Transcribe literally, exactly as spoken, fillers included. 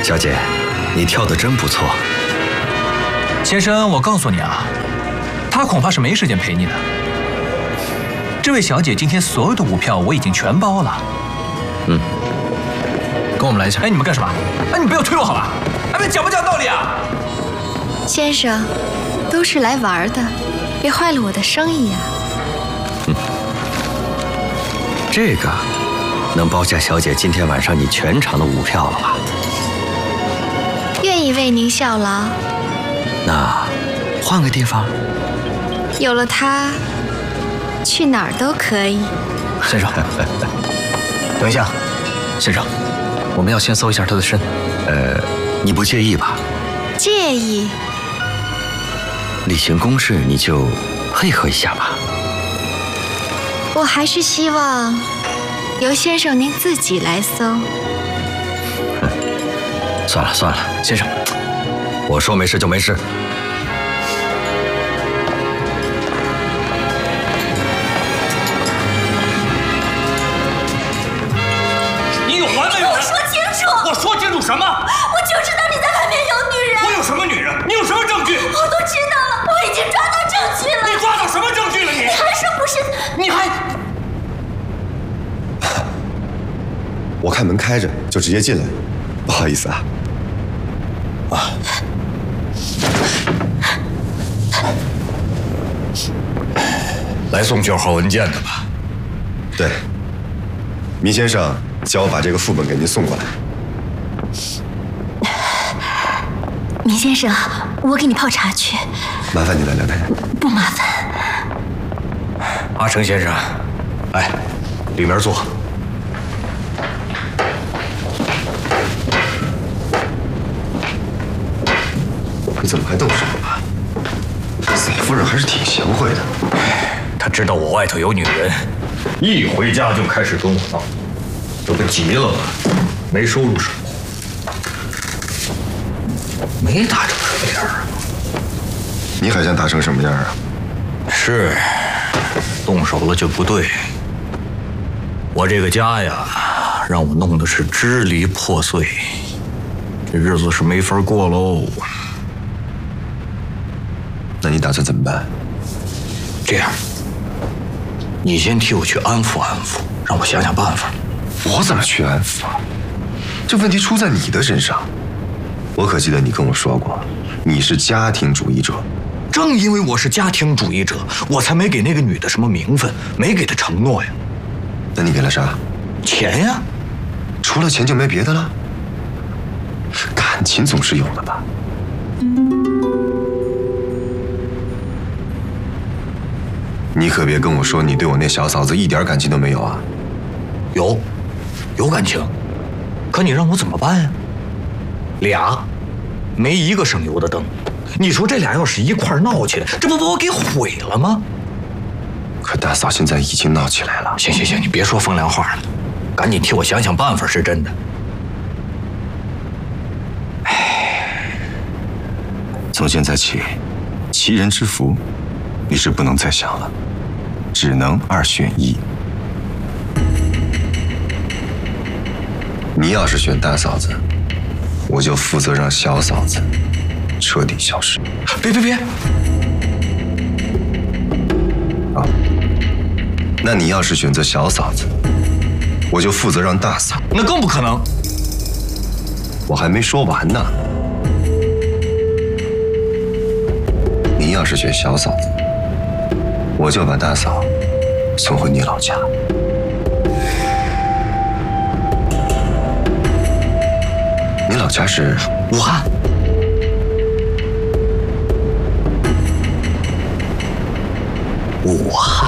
小姐，你跳得真不错。 先生，我告诉你啊，他恐怕是没时间陪你的。这位小姐今天所有的舞票我已经全包了。 嗯， 跟我们来一下。哎，你们干什么？哎，你不要推我好吧？哎，别讲不讲道理啊！ 先生，都是来玩的，别坏了我的生意呀、啊。 嗯，这个能包下小姐今天晚上你全场的舞票了吧？ 愿意为您效劳。 那换个地方。 有了它，去哪儿都可以。 先生，等一下，先生，我们要先搜一下他的身。 呃，你不介意吧？ 介意。 例行公事，你就配合一下吧。 我还是希望由先生您自己来搜。 嗯，算了算了， 先生， 我说没事就没事。 你有完没完？ 我说清楚！ 我说清楚什么？ 我就知道你在外面有女人。 我有什么女人？你有什么证据？ 我都知道了，我已经抓到证据了。 你抓到什么证据了？你你还说不是？ 你还…… 我看门开着，就直接进来，不好意思啊。啊。 来送卷号文件的吧？ 对。明先生叫我把这个副本给您送过来。 明先生，我给你泡茶去。 麻烦你了，两位。 不麻烦。 阿成先生，来，里面坐。 你怎么还动手啊？嫂夫人还是挺贤惠的。 她知道我外头有女人，一回家就开始跟我闹，这不急了吗？没收入手，没打成什么样啊？ 你还想打成什么样啊？ 是，动手了就不对。我这个家呀，让我弄的是支离破碎，这日子是没法过喽。 那你打算怎么办？ 这样，你先替我去安抚安抚，让我想想办法。 我怎么去安抚啊？这问题出在你的身上。我可记得你跟我说过，你是家庭主义者。 正因为我是家庭主义者，我才没给那个女的什么名分，没给她承诺呀。 那你给了啥？ 钱呀。 除了钱就没别的了？感情总是有的吧？你可别跟我说你对我那小嫂子一点感情都没有啊！ 有，有感情，可你让我怎么办呀？俩，没一个省油的灯。你说这俩要是一块闹起来，这不把我给毁了吗？ 可大嫂现在已经闹起来了。 行行行，你别说风凉话了，赶紧替我想想办法是真的。 唉，从现在起，齐人之福，你是不能再想了，只能二选一。你要是选大嫂子，我就负责让小嫂子彻底消失。 别别别！ 啊，那你要是选择小嫂子，我就负责让大嫂。 那更不可能。 我还没说完呢。你要是选小嫂子，我就把大嫂送回你老家。你老家是武汉。武汉。